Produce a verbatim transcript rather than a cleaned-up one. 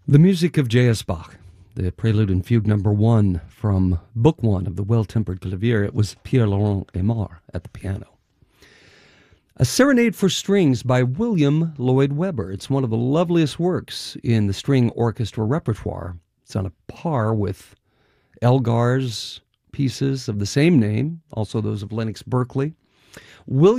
The music of J S. Bach, the Prelude and Fugue number one from Book One of the Well-Tempered Clavier. It was Pierre-Laurent Aimard at the piano. A Serenade for Strings by William Lloyd Webber. It's one of the loveliest works in the string orchestra repertoire. It's on a par with Elgar's pieces of the same name, also those of Lennox Berkeley. William